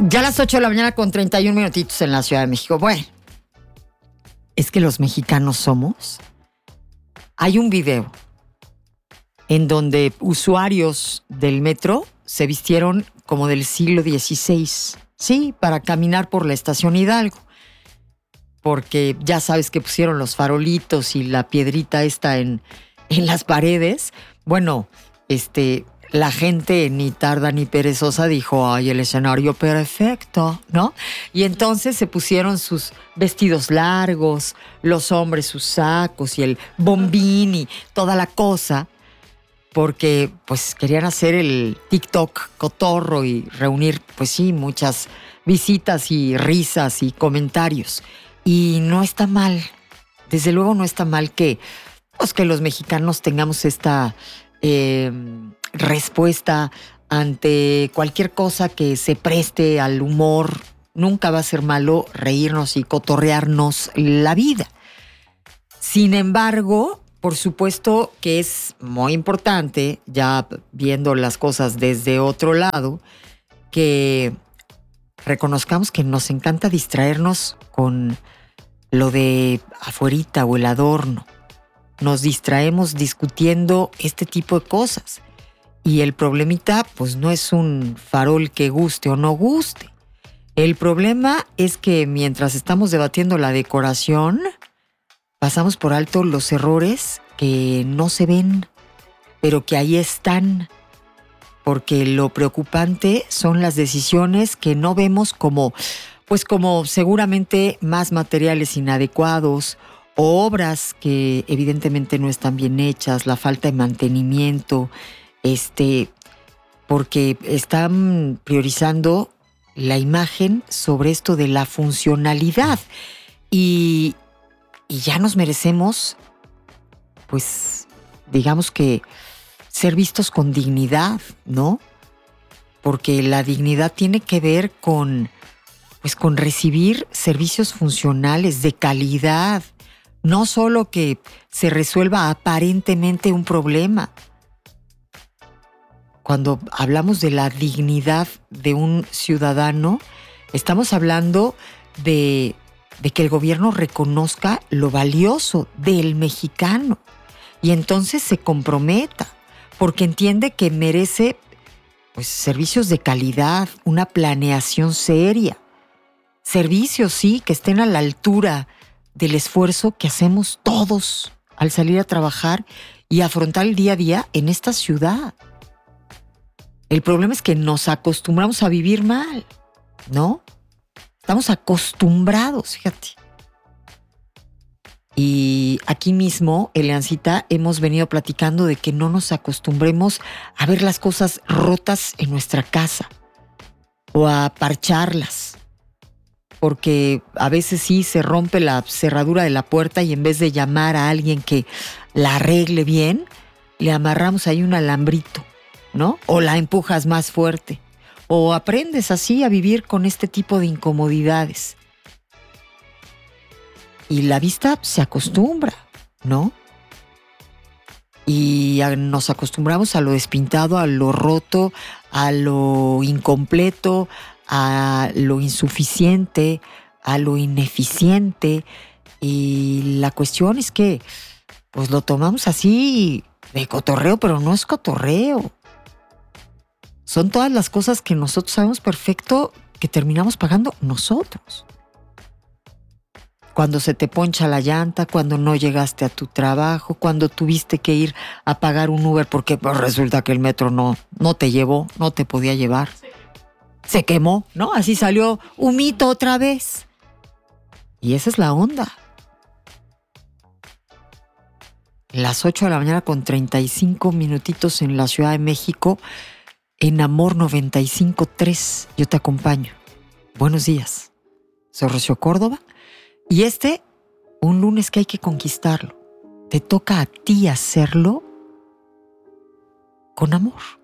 Ya a las 8 de la mañana con 31 minutitos en la Ciudad de México. Bueno, es que los mexicanos somos. Hay un video en donde usuarios del metro se vistieron como del siglo XVI, sí, para caminar por la estación Hidalgo. Porque ya sabes que pusieron los farolitos y la piedrita esta en las paredes. Bueno, la gente ni tarda ni perezosa dijo, ay, el escenario perfecto, ¿no? Y entonces se pusieron sus vestidos largos, los hombres sus sacos y el bombín y toda la cosa, porque pues querían hacer el TikTok cotorro y reunir, pues sí, muchas visitas y risas y comentarios. Y no está mal, desde luego no está mal que los mexicanos tengamos esta respuesta ante cualquier cosa que se preste al humor. Nunca va a ser malo reírnos y cotorrearnos la vida. Sin embargo, por supuesto que es muy importante, ya viendo las cosas desde otro lado, que reconozcamos que nos encanta distraernos con lo de afuerita o el adorno. Nos distraemos discutiendo este tipo de cosas. Y el problemita, pues no es un farol que guste o no guste. El problema es que mientras estamos debatiendo la decoración, pasamos por alto los errores que no se ven, pero que ahí están. Porque lo preocupante son las decisiones que no vemos como seguramente más materiales inadecuados, o obras que evidentemente no están bien hechas, la falta de mantenimiento, porque están priorizando la imagen sobre esto de la funcionalidad. Y ya nos merecemos, pues, digamos que ser vistos con dignidad, ¿no? Porque la dignidad tiene que ver con recibir servicios funcionales de calidad. No solo que se resuelva aparentemente un problema. Cuando hablamos de la dignidad de un ciudadano, estamos hablando de que el gobierno reconozca lo valioso del mexicano y entonces se comprometa, porque entiende que merece servicios de calidad, una planeación seria, servicios, sí, que estén a la altura del esfuerzo que hacemos todos al salir a trabajar y afrontar el día a día en esta ciudad. El problema es que nos acostumbramos a vivir mal, ¿no? Estamos acostumbrados, fíjate. Y aquí mismo, Eleancita, hemos venido platicando de que no nos acostumbremos a ver las cosas rotas en nuestra casa o a parcharlas. Porque a veces sí se rompe la cerradura de la puerta y en vez de llamar a alguien que la arregle bien, le amarramos ahí un alambrito, ¿no? O la empujas más fuerte. O aprendes así a vivir con este tipo de incomodidades. Y la vista se acostumbra, ¿no? Y nos acostumbramos a lo despintado, a lo roto, a lo incompleto, a lo insuficiente, a lo ineficiente. Y la cuestión es que pues lo tomamos así de cotorreo, pero no es cotorreo. Son todas las cosas que nosotros sabemos perfecto que terminamos pagando nosotros. Cuando se te poncha la llanta, cuando no llegaste a tu trabajo, cuando tuviste que ir a pagar un Uber porque pues, resulta que el metro no te llevó, no te podía llevar. Se quemó, ¿no? Así salió humito otra vez. Y esa es la onda. Las 8 de la mañana con 35 minutitos en la Ciudad de México, en Amor 95.3. Yo te acompaño. Buenos días. Soy Rocío Córdoba. Y un lunes que hay que conquistarlo. Te toca a ti hacerlo con amor.